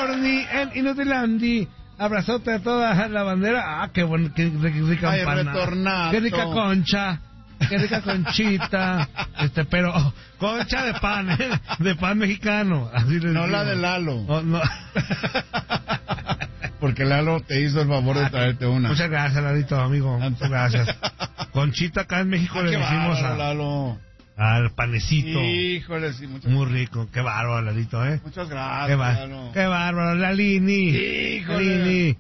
Orni en Inutilandi. Abrazote a toda la bandera. Ah, qué bueno, qué rica empanada. Qué rica concha. Qué rica conchita. Pero concha de pan, de pan mexicano. Así les no digo. La de Lalo. Oh, no. Porque Lalo te hizo el favor de traerte una. Muchas gracias, Lalito, amigo. Muchas gracias. Conchita acá en México le decimos Lalo. Al panecito. Híjole, sí, muy rico. Qué bárbaro, Lalito, ¿eh? Muchas gracias, Lalo. Qué bárbaro, Lalini. Híjole. Lalini.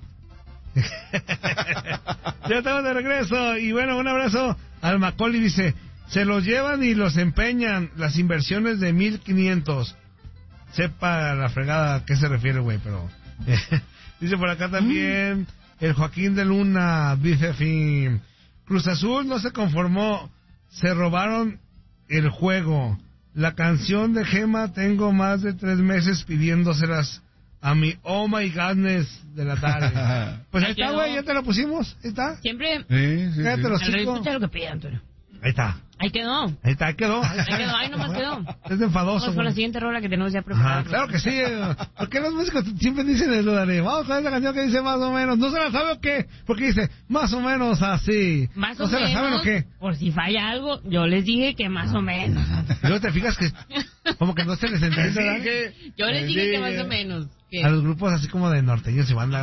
Ya estamos de regreso. Y bueno, un abrazo al Macaulay. Dice, se los llevan y los empeñan las inversiones de 1,500. Sepa la fregada a qué se refiere, güey, pero... Dice por acá también el Joaquín de Luna, dice fin, Cruz Azul no se conformó, se robaron el juego. La canción de Gema tengo más de 3 meses pidiéndoselas a mi Oh My Godness de la tarde. Pues ahí está, güey, ya te lo pusimos, ahí está. Siempre. Sí. Escucha lo que pide, Antonio. Ahí está. Ahí quedó. Ahí quedó. Ahí nomás quedó. Es de enfadoso. Vamos con la siguiente rola que tenemos ya preparada. Claro que sí. Porque los músicos siempre dicen eso, Dani. Vamos a ver la canción que dice más o menos. ¿No se la sabe o qué? Porque dice más o menos así. Más ¿No o se menos, la saben o qué? Por si falla algo, yo les dije que más o menos. Luego te fijas que como que no se les entiende, Dani. Yo les dije que más o menos. ¿Qué? A los grupos así como de norteños y banda.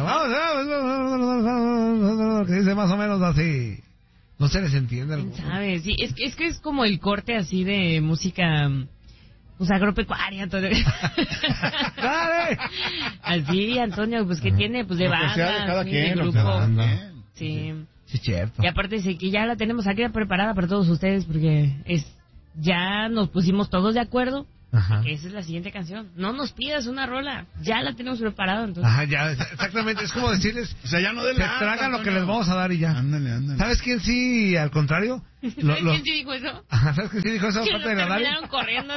Vamos, que dice más o menos así. No se les entiende. ¿Quién sabe? Sí, es que es como el corte así de música, pues agropecuaria, todo. ¡Dale! Así, Antonio, pues ¿qué tiene? Pues de banda, de cada sí, quien, de grupo. Sí. Sí, cierto. Y aparte sí que ya la tenemos aquí preparada para todos ustedes porque ya nos pusimos todos de acuerdo. Ajá. Esa es la siguiente canción. No nos pidas una rola, ya la tenemos preparada. Entonces. Ajá, ya, exactamente. Es como decirles, o sea, ya no den que tragan lo que les vamos a dar y ya. Ándale. ¿Sabes quién sí, al contrario? ¿Sabes quién sí dijo eso? Ajá, ¿sabes quién sí dijo eso? Que Aparte nos de Nadal. terminaron corriendo.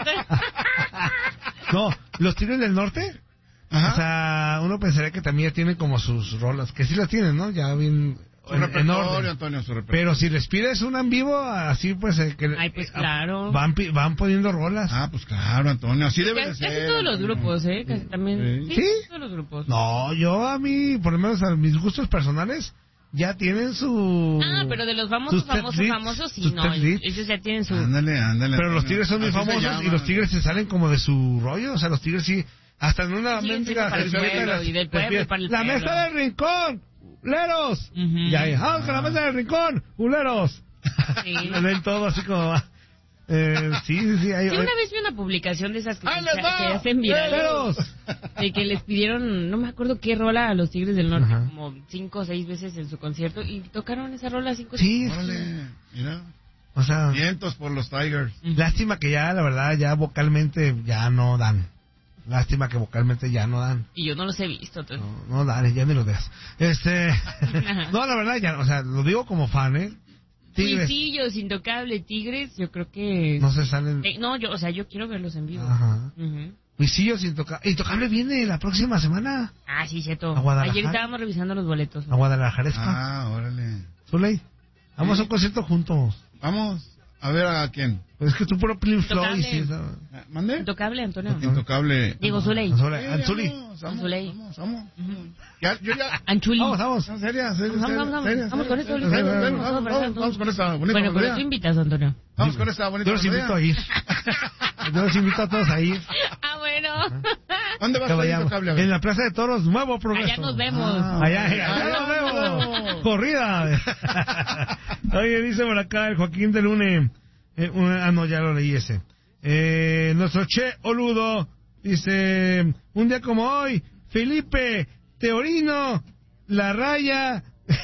No, los Tigres del Norte. Ajá. O sea, uno pensaría que también ya tienen como sus rolas, que sí las tienen, ¿no? Ya bien en orden. Antonio, su repertorio. Pero si les pides una en vivo, así pues... pues claro. Van poniendo rolas. Ah, pues claro, Antonio, así debe de ser. Casi todos los grupos, casi también. ¿Sí? Todos los grupos. No, yo a mí, por lo menos a mis gustos personales, ya tienen su... Ah, pero de los famosos, sí, no. Ellos ya tienen su... Ándale. Pero los Tigres son muy famosos y los Tigres se salen como de su rollo, o sea, los Tigres sí... Hasta en una mendiga... La mesa del rincón, ¡uleros! Y ahí, ¡vamos con la mesa del rincón, ¡uleros! Sí. Le ven todo así como... sí. Yo una vez vi una publicación de esas que hacen virales, de que les pidieron, no me acuerdo qué rola a los Tigres del Norte, como 5 o 6 veces en su concierto, y tocaron esa rola 5 o 6 veces. Órale, mira. O sea... Vientos por los Tigers. Lástima que ya, la verdad, ya vocalmente ya no dan. Lástima que vocalmente ya no dan. Y yo no los he visto. Entonces. No dan, ya ni los veas. No, la verdad, ya, o sea, lo digo como fan, ¿eh? Tigres. Huisillos, Intocable, Tigres, yo creo que... No se salen... yo quiero verlos en vivo. Ajá. Huisillos, Intocable viene la próxima semana. Ah, sí, cierto. A Guadalajara. Ayer estábamos revisando los boletos. A Guadalajara. Ah, órale. Zuley, vamos a un concierto juntos. Vamos. A ver, ¿a quién? Pues es que tú puro Pink Floyd. Sí, ¿Mande? Intocable, Antonio. Intocable. Digo, Zuley. Anzuli. Vamos. Yo ya... Anchuli. Vamos. Seria. Vamos con esto. Vamos con esta bonita Bueno, pero tú invitas, Antonio. Vamos con esta bonita Yo los invito a ir. Yo los invito a todos a ir. Ah, bueno. ¿Dónde vas a ir, Intocable? En la Plaza de Toros, Nuevo Progreso. Allá nos vemos. Allá nos vemos. Corrida. Oye, dice por acá el Joaquín de Lune. No, ya lo leí ese. Nuestro Che Oludo dice: un día como hoy, Felipe Teorino, La Raya,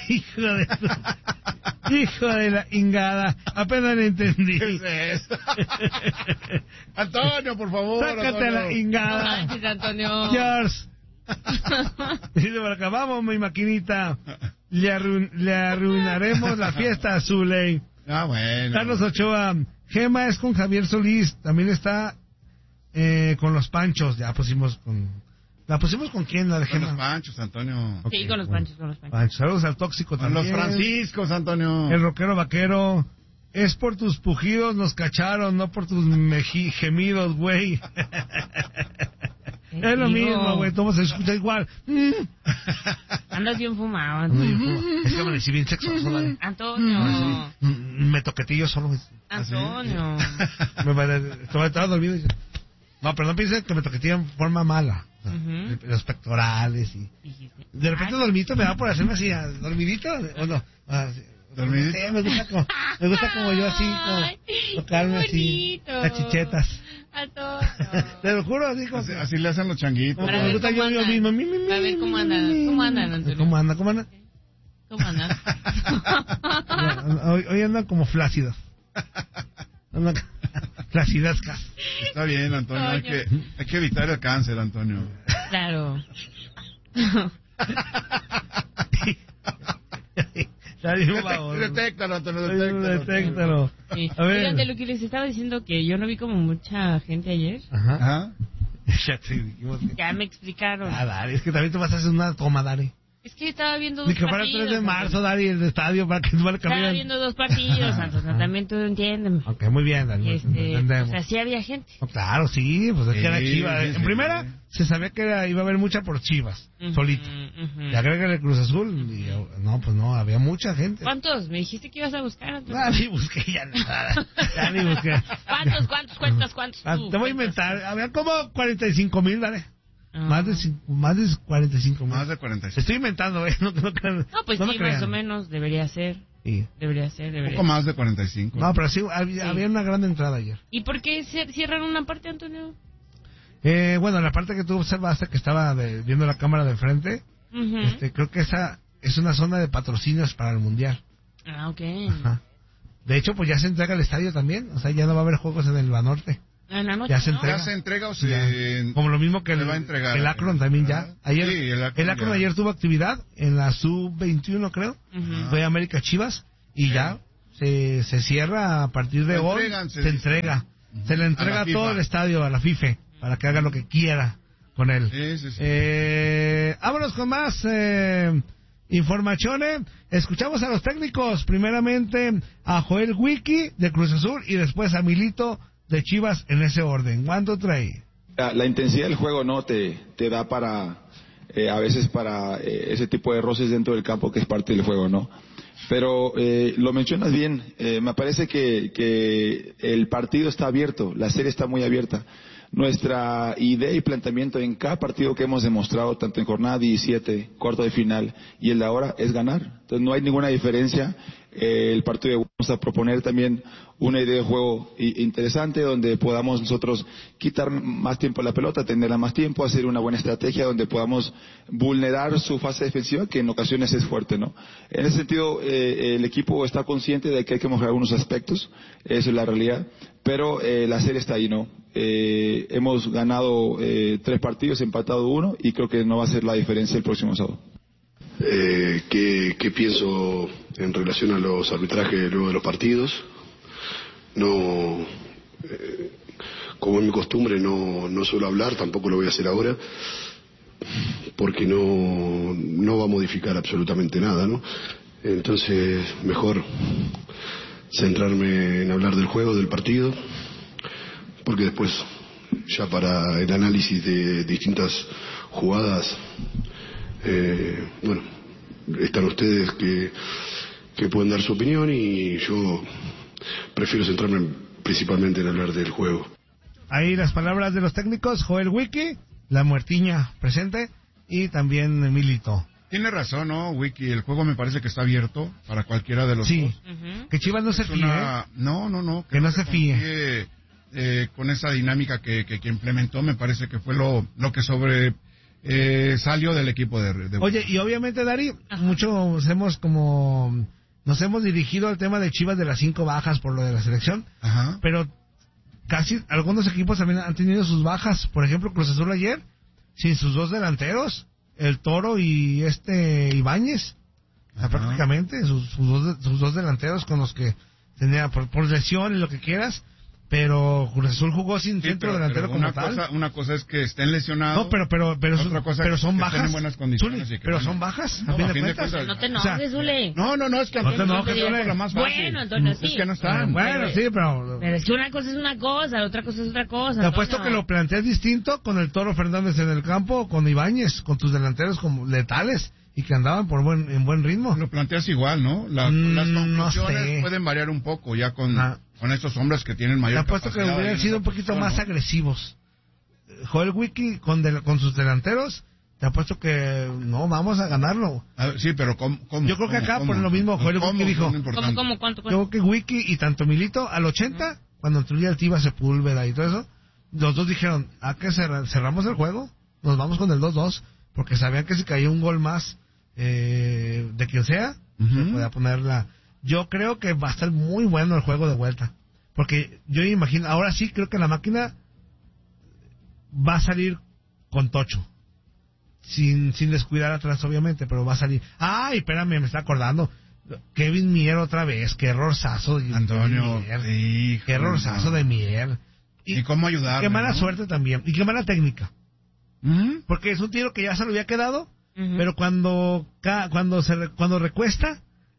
hijo de la ingada, apenas le entendí. ¿Qué es eso? Antonio, por favor. Sácate la ingada. Gracias, Antonio. George. Dice por acá: vamos, mi maquinita, le arruinaremos la fiesta a Zuley. Ah, bueno. Carlos Ochoa: Gema es con Javier Solís, también está con los Panchos. Ya pusimos con... ¿La pusimos con quién, la de Gema? Con los Panchos, Antonio. Okay, sí, con los Panchos. Saludos al Tóxico con también. Con los Franciscos, Antonio. El rockero vaquero: es por tus pujidos nos cacharon, no por tus gemidos, güey. Es lo mismo, güey, todo se escucha igual. Andas bien fumado, Antonio. Es que amanecí bien sexoso, ¿vale? Antonio. Me toquetillo solo. Antonio. Estaba dormido y... No, pero no pienses que me toquetillo en forma mala. O sea, los pectorales y... De repente dormidito me da por hacerme así, dormidito, ¿o no? ¿Dormidito? Sí, me gusta como yo así, como tocarme así, las chichetas. Te lo juro, así como... Así le hacen los changuitos. Me gusta yo mismo. A ver cómo andan. ¿Cómo andan, Antonio? ¿Cómo andan? ¿Cómo andan? Hoy andan como flácidos. Andan flacidascas. Está bien, Antonio. Hay que evitar el cáncer, Antonio. Claro. Detéctalo, Antonio, detéctalo. Sí. A ver. Oigan, de lo que les estaba diciendo, que yo no vi como mucha gente ayer. Ajá. Ya me explicaron. Dari, es que también te vas a hacer una toma, Dari. Es que estaba viendo dos Ni que partidos. fuera el 3 de marzo, Dari, el estadio para que tú vale Estaba viendo dos partidos, Antonio, también tú entiéndeme. Ok, muy bien, Dari. O sea, sí había gente. No, claro, sí, pues es que era Chivas. Sí, En primera, se sabía que iba a haber mucha por Chivas, solito. Y agrégale el Cruz Azul, y no, pues no, había mucha gente. ¿Cuántos? Me dijiste que ibas a buscar, Antonio. Ni busqué ya nada. Ya ni busqué. ¿Cuántos? Te voy a inventar. Había como 45,000, Dari. Más de 45,000. Más de 45. Estoy inventando, No, pues sí, más o menos, debería ser. Sí. Debería ser. Un poco más de 45. No, pero sí, había una gran entrada ayer. ¿Y por qué cierran una parte, Antonio? Bueno, la parte que tú observaste que estaba viendo la cámara de enfrente, creo que esa es una zona de patrocinios para el Mundial. Ah, ok. Ajá. De hecho, pues ya se entrega el estadio también, o sea, ya no va a haber juegos en el Banorte. En la noche, ya se ¿no? entrega. ¿Ya se entrega o se...? Como lo mismo que se va a entregar, el Akron también ya. Ayer, sí, el Akron ayer tuvo actividad en la Sub-21, creo. Fue América Chivas y ya se cierra a partir de hoy. Se entrega. Se le entrega todo el estadio a la FIFA para que haga lo que quiera con él. Sí. Vámonos con más informaciones. Escuchamos a los técnicos. Primeramente a Joel Wiki de Cruz Azul y después a Milito de Chivas en ese orden. ¿Cuánto trae? La intensidad del juego no te da para a veces para ese tipo de roces dentro del campo que es parte del juego, ¿no? Pero lo mencionas bien, me parece que el partido está abierto, la serie está muy abierta. Nuestra idea y planteamiento en cada partido que hemos demostrado, tanto en jornada 17, cuarto de final y el de ahora, es ganar. Entonces no hay ninguna diferencia. El partido vamos a proponer también una idea de juego interesante donde podamos nosotros quitar más tiempo a la pelota, tenerla más tiempo, hacer una buena estrategia donde podamos vulnerar su fase defensiva, que en ocasiones es fuerte, ¿no? En ese sentido, el equipo está consciente de que hay que mejorar algunos aspectos, eso es la realidad, pero la serie está ahí, ¿no? Hemos ganado 3 partidos, empatado 1 y creo que no va a ser la diferencia el próximo sábado. ¿Qué pienso en relación a los arbitrajes luego de los partidos? No, como es mi costumbre, no suelo hablar, tampoco lo voy a hacer ahora, porque no va a modificar absolutamente nada, ¿no? Entonces, mejor centrarme en hablar del juego, del partido, porque después, ya para el análisis de distintas jugadas, bueno, están ustedes que pueden dar su opinión y yo prefiero centrarme principalmente en hablar del juego. Ahí las palabras de los técnicos, Joel Wiki, la muertiña presente y también Milito. Tiene razón, ¿no, Wiki? El juego me parece que está abierto para cualquiera de los dos. Que Chivas no se fíe. No. Que no se fíe. Con esa dinámica que implementó, me parece que fue lo que salió del equipo de Oye, y obviamente, Dari, muchos nos hemos dirigido al tema de Chivas de las 5 bajas por lo de la selección, pero casi algunos equipos también han tenido sus bajas. Por ejemplo, Cruz Azul ayer, sin sus 2 delanteros, el Toro y Ibáñez, o sea, prácticamente sus dos delanteros con los que tenía por lesión y lo que quieras, Pero Cruz Azul jugó sin centro delantero como tal. Una cosa es que estén lesionados. No, pero son bajas. Buenas condiciones. Zuli, pero son bajas. No, a fin de cuentas. No te enojes, Zuli. No, es que no te enojes, Zuli. La más fácil. Bueno, Antonio, sí. Es que no están. Bueno, sí, pero es que una cosa es una cosa, la otra cosa es otra cosa. Te apuesto que lo planteas distinto con el Toro Fernández en el campo o con Ibáñez, con tus delanteros como letales y que andaban en buen ritmo. Lo planteas igual, ¿no? Las conclusiones pueden variar un poco ya con estos hombres que tienen mayor capacidad. Te apuesto que hubieran sido un poquito más agresivos. Joel Wiki con sus delanteros, te apuesto que no, vamos a ganarlo. Sí, pero ¿cómo? Yo creo que acá por lo mismo Joel Wiki dijo. ¿Cómo? ¿Cuánto? Yo creo que Wiki y tanto Milito al 80, cuando entró el Tiva Sepúlveda y todo eso, los dos dijeron, que cerramos el juego, nos vamos con el 2-2, porque sabían que si caía un gol más de quien sea, se podía ponerla. Yo creo que va a estar muy bueno el juego de vuelta. Porque yo imagino, ahora sí creo que la máquina va a salir con tocho. Sin descuidar atrás, obviamente, pero va a salir. ¡Ay, espérame, me está acordando! Kevin Mier otra vez, qué errorzazo de Antonio, Mier. Qué errorzazo de Mier. ¿Y cómo ayudar? Qué mala suerte también. Y qué mala técnica. Porque es un tiro que ya se lo había quedado, pero cuando recuesta,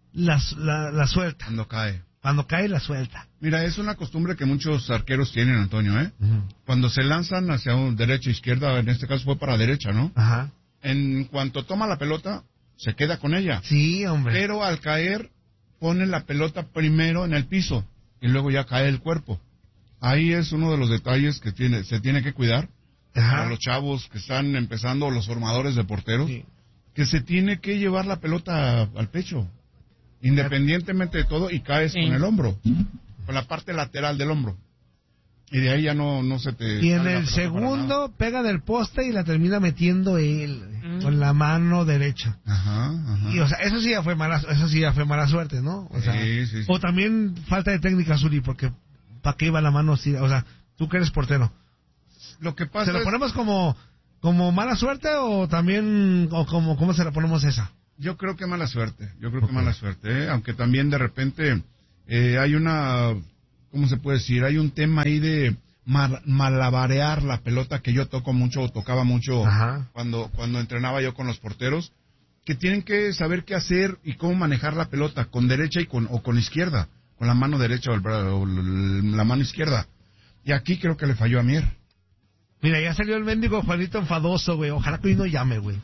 la suelta. Cuando cae, la suelta. Mira, es una costumbre que muchos arqueros tienen, Antonio, ¿eh? Cuando se lanzan hacia derecha o izquierda, en este caso fue para derecha, ¿no? Ajá. En cuanto toma la pelota, se queda con ella. Sí, hombre. Pero al caer, pone la pelota primero en el piso y luego ya cae el cuerpo. Ahí es uno de los detalles que se tiene que cuidar. Para los chavos que están empezando, los formadores de porteros, que se tiene que llevar la pelota al pecho, independientemente de todo, y caes con el hombro, con la parte lateral del hombro. Y de ahí ya no se te... Y en el segundo pega del poste y la termina metiendo él, con la mano derecha. Ajá. Y, o sea, eso sí ya fue mala suerte, ¿no? O sea, sí. O también falta de técnica, Zuli, porque ¿para qué iba la mano así? O sea, tú que eres portero. Lo que pasa ¿Se lo ponemos como mala suerte o también, o cómo se la ponemos esa? Yo creo que mala suerte, mala suerte, aunque también de repente hay una, ¿cómo se puede decir? Hay un tema ahí de malabarear la pelota que yo tocaba mucho cuando entrenaba yo con los porteros, que tienen que saber qué hacer y cómo manejar la pelota, con derecha o con izquierda, con la mano derecha o la mano izquierda. Y aquí creo que le falló a Mier. Mira, ya salió el mendigo Juanito enfadoso, güey. Ojalá que hoy no llame, güey.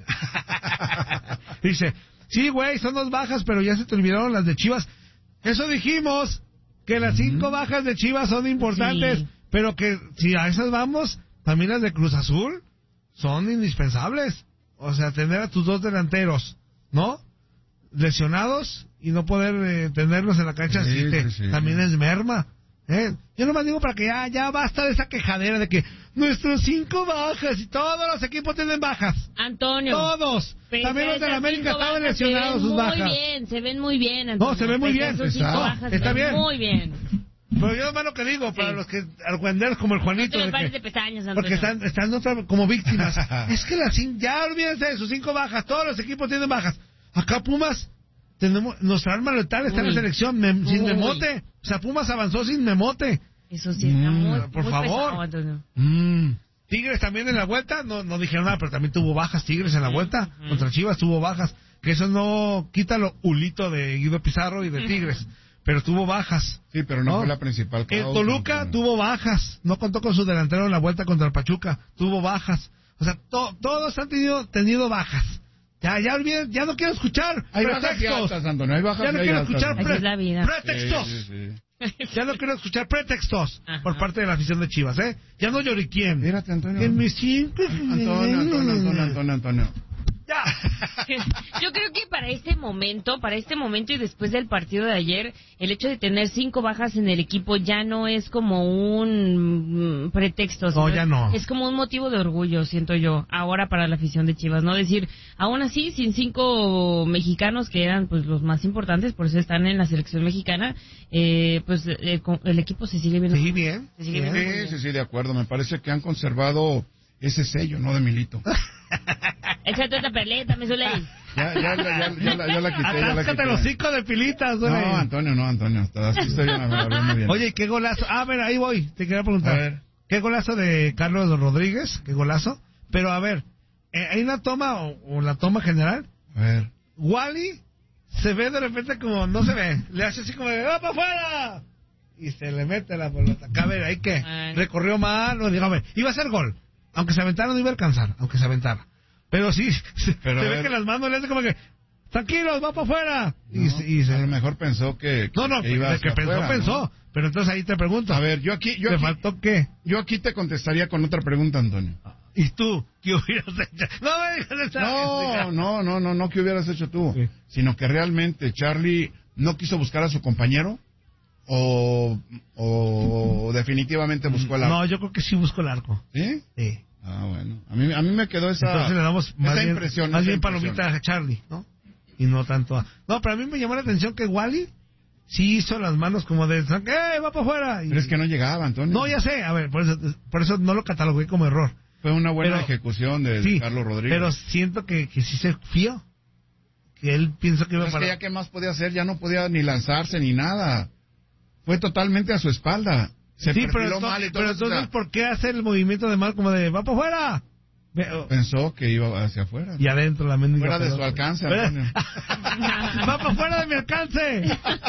Dice, sí, güey, son 2 bajas, pero ya se te olvidaron las de Chivas. Eso dijimos, que las 5 bajas de Chivas son importantes, pero que si a esas vamos, también las de Cruz Azul son indispensables. O sea, tener a tus 2 delanteros, ¿no? Lesionados y no poder tenerlos en la cancha también es merma. Yo nomás digo para que ya basta de esa quejadera de que nuestros 5 bajas y todos los equipos tienen bajas. Antonio. Todos. También los de la América estaban lesionados sus bajas. Se ven muy bien, Antonio. No, se ven muy bien. Está bien. Muy bien. Pero yo nomás lo que digo, para los que argüenderos como el Juanito. No te me pares de pestañas, Antonio. Porque están como víctimas. Es que ya olvídense de sus 5 bajas. Todos los equipos tienen bajas. Acá Pumas... nuestra arma letal está en la selección sin Memote. O sea, Pumas avanzó sin Memote. Eso sí está muy favor. Pesado, Tigres también en la vuelta, no dijeron nada, pero también tuvo bajas Tigres en la vuelta. Contra Chivas tuvo bajas. Que eso no quita lo hulito de Guido Pizarro y de Tigres. Pero tuvo bajas. Sí, pero no fue la principal causa. El Toluca tuvo bajas. No contó con su delantero en la vuelta contra el Pachuca. Tuvo bajas. O sea, todos han tenido bajas. Ya olviden, ya no quiero escuchar pretextos. Ya no quiero escuchar pretextos. Ya no quiero escuchar pretextos por parte de la afición de Chivas, ¿eh? Ya no lloriquien. Mírate, Antonio. En mis 5. Antonio. Ya. Yo creo que para este momento y después del partido de ayer, el hecho de tener 5 bajas en el equipo ya no es como un pretexto. No, ya no. Es como un motivo de orgullo, siento yo, ahora para la afición de Chivas, ¿no? Decir, aún así, sin 5 mexicanos que eran pues los más importantes, por eso están en la selección mexicana, pues el equipo se sigue viendo. Sí, bien. Sí, de acuerdo. Me parece que han conservado ese sello, ¿no? De Milito. Échate otra perleta, me suele. Ya la quité. Atáscate los 5 de pilitas, güey. No, Antonio. Así estoy bien, hablando bien. Oye, ¿qué golazo? A ver, ahí voy. Te quería preguntar. A ver. ¿Qué golazo de Carlos Rodríguez? ¿Qué golazo? Pero a ver, ¿hay una toma o la toma general? A ver. Wally se ve de repente como no se ve. Le hace así como de ¡va para afuera! Y se le mete la pelota. A ver, ¿ahí qué? Recorrió mal. O dígame, iba a ser gol. Aunque se aventara, no iba a alcanzar. Aunque se aventara. Pero sí, se ve que las manos le hace como que tranquilos, va para afuera. No, a lo mejor pensó que iba que pensó. ¿No? Pero entonces ahí te pregunto. A ver, ¿te faltó qué? Yo aquí te contestaría con otra pregunta, Antonio. ¿Y tú? ¿Qué hubieras hecho? No, ¿qué hubieras hecho tú? Sí. Sino que realmente Charlie no quiso buscar a su compañero o definitivamente buscó el arco. No, yo creo que sí buscó el arco. ¿Sí? Sí. Ah, bueno. A mí me quedó esa Entonces le damos impresión. Más bien palomita a Charlie, ¿no? Y no tanto a... No, pero a mí me llamó la atención que Wally sí hizo las manos como de... va para afuera! Pero es que no llegaba, Antonio. No, ya sé. A ver, por eso no lo catalogué como error. Fue una buena ejecución de Carlos Rodríguez. Pero siento que sí se fió. Que él piensa que iba para... Es que ya qué más podía hacer, ya no podía ni lanzarse ni nada. Fue totalmente a su espalda. Se perfiló mal y todo. Pero entonces, ¿por qué hacer el movimiento de mal como de va para afuera? Pensó que iba hacia afuera. Y adentro la mendiga. Fuera de su alcance, Antonio. ¡Va para afuera de mi alcance!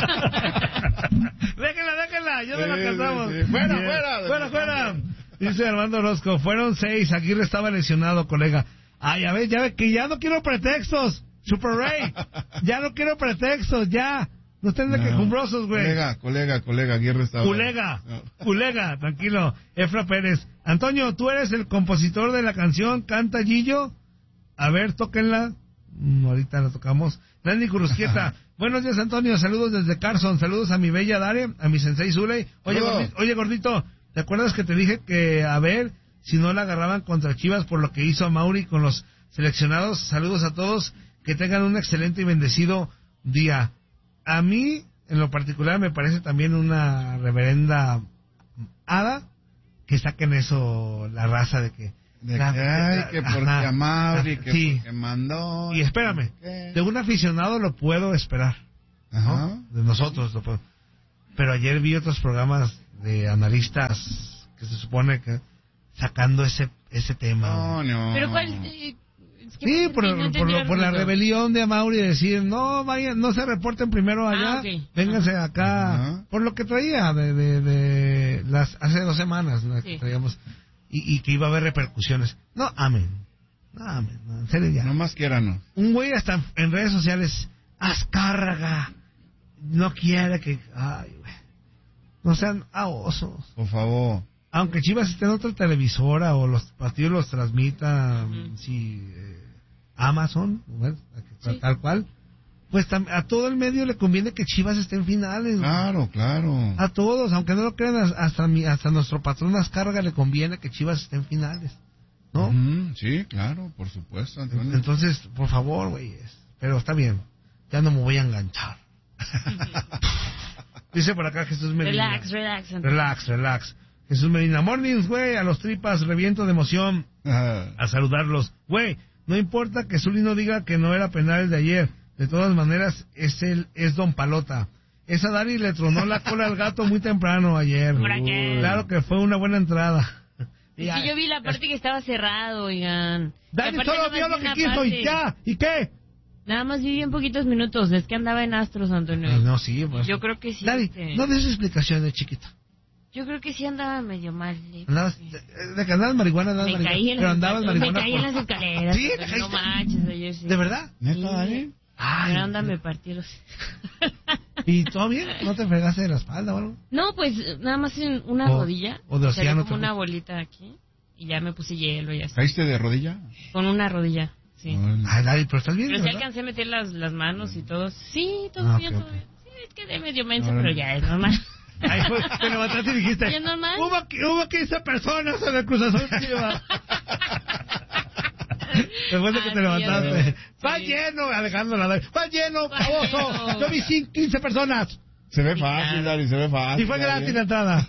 Déjenla, ya no la alcanzamos. Sí. Fuera. Dice Armando Orozco, fueron 6, Aguirre estaba lesionado, colega. Ya ves, que ya no quiero pretextos, Super Ray. Ya no quiero pretextos, ya. No estén de quejumbrosos, güey. Colega, Aguirre estaba... Colega, tranquilo. Efra Pérez. Antonio, ¿tú eres el compositor de la canción Canta Gillo? A ver, tóquenla. Ahorita la tocamos. Randy Currusquieta. Buenos días, Antonio. Saludos desde Carson. Saludos a mi bella Dare, a mi sensei Zuley. Oye, gordito, ¿te acuerdas que te dije que a ver si no la agarraban contra Chivas por lo que hizo a Mauri con los seleccionados? Saludos a todos. Que tengan un excelente y bendecido día. A mí, en lo particular, me parece también una reverenda hada que saquen eso, la raza de que... que porque a Mauri, que porque mandó... Y espérame, de un aficionado lo puedo esperar, ¿no? De nosotros lo puedo. Pero ayer vi otros programas de analistas que se supone que sacando ese tema. No. ¿Pero cuál...? Sí, por la rebelión de Amauri de decir, no vayan, no se reporten primero allá, vénganse acá, por lo que traía de las hace 2 semanas, ¿no? Que traíamos, y que iba a haber repercusiones. No, amén, en serio ya. No más quieranos. Un güey hasta en redes sociales, Azcárraga, no quiere que, ay, güey, no sean osos. Por favor. Aunque Chivas esté en otra televisora o los partidos los transmitan, Amazon, bueno, tal cual, pues a todo el medio le conviene que Chivas esté en finales. Claro. A todos, aunque no lo crean, hasta nuestro patrón Azcárraga le conviene que Chivas esté en finales, ¿no? Sí, claro, por supuesto, Antonio. Entonces, por favor, güeyes, pero está bien, ya no me voy a enganchar. Dice por acá Jesús Medina. Relax. Jesús Medina, mornings, güey, a los tripas, reviento de emoción a saludarlos. Güey, no importa que Zuli no diga que no era penal el de ayer, de todas maneras, es Don Palota. Esa Dari le tronó la cola al gato muy temprano ayer. Claro que fue una buena entrada. Sí, yo vi la parte que estaba cerrado, oigan. Dari solo vio lo que quiso y ya, ¿y qué? Nada más vi bien poquitos minutos, es que andaba en Astros, Antonio. No, sí, pues. Yo creo que sí. Dari, no des explicaciones, chiquito. Yo creo que sí andaba medio mal. ¿Andabas de que andabas marihuana? Me caí en las escaleras. ¿Sí? No manches, ayer sí. ¿De verdad? ¿Neta, Dani? Ay, pero anda, me partí los... ¿Y todo bien? ¿No te fregaste de la espalda o algo? No, pues nada más en una rodilla. O de océano. Como una bolita aquí. Y ya me puse hielo y así. ¿Caíste de rodilla? Con una rodilla, sí. Ay, Dari, pero estás bien, pero ¿verdad? sí alcancé a meter las manos y todo. Sí, todo bien, todo bien. Sí, es que de medio menso, pero ya es normal. Ahí fue, te levantaste y dijiste, ¿es normal? Hubo 15 personas en el Cruz Azul Chivas. Después de que te levantaste. Va lleno, Alejandro Nadal. Va lleno, baboso. Yo vi 15 personas. Se ve fácil, Dari, se ve fácil. Y fue gratis la entrada.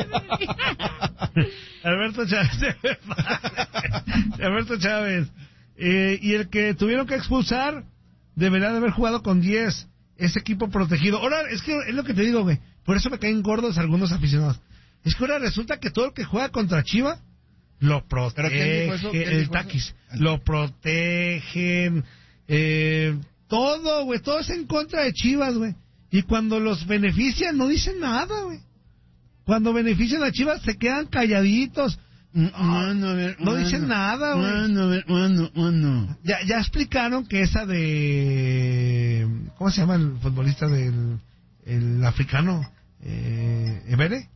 Alberto Chávez. Y el que tuvieron que expulsar debería de haber jugado con 10. Ese equipo protegido. Ahora, es que es lo que te digo, güey. Por eso me caen gordos algunos aficionados. Es que ahora resulta que todo el que juega contra Chivas lo protege. El Taquis. Lo protegen. Todo, güey. Todo es en contra de Chivas, güey. Y cuando los benefician, no dicen nada, güey. Cuando benefician a Chivas, se quedan calladitos. No dicen nada, güey. Ya explicaron que esa de... ¿Cómo se llama el futbolista del el africano? Evere.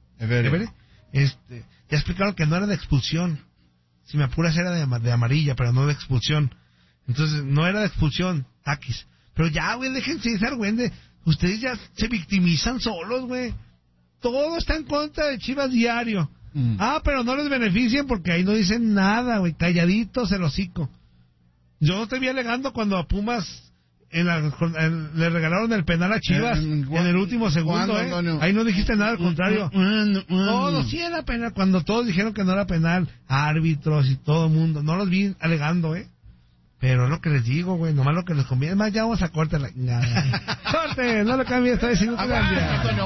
Ya explicaron que no era de expulsión. Si me apuras era de amarilla, pero no de expulsión. Entonces, no era de expulsión, Taquis. Pero ya, güey, déjense de ser, güey. Ustedes ya se victimizan solos, güey. Todo está en contra de Chivas diario. Pero no les benefician porque ahí no dicen nada, güey. Calladitos el hocico. Yo no te vi alegando cuando a Pumas le regalaron el penal a Chivas en el último segundo, Ahí no dijiste nada, al contrario. Todo sí era penal. Cuando todos dijeron que no era penal, árbitros y todo el mundo, no los vi alegando, Pero es lo que les digo, güey, nomás lo que les conviene. Más ya vamos a cortar la... Corte, no lo cambies, estoy diciendo que